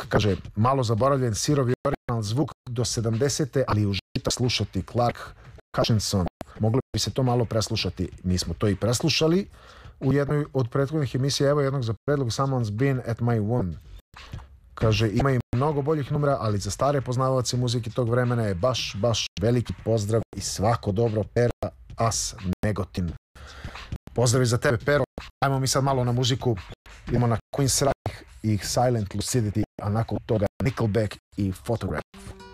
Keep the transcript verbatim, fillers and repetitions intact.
kaže, malo zaboravljen sirovi original zvuk do sedamdesete, ali užitak slušati Clark Hutchinson. Moglo bi se to malo preslušati. Mi smo to i preslušali u jednoj od prethodnih emisija. Evo jednog za predlog, Someone's Been at My One. Kaže, ima i mnogo boljih numera, ali za stare poznavaoce muzike tog vremena je baš, baš veliki pozdrav i svako dobro. Pera As Negotin. Pozdrav i za tebe, Pero. Ajmo mi sad malo na muziku. Idemo na Queensryche i Silent Lucidity, a nakon toga Nickelback i Photograph.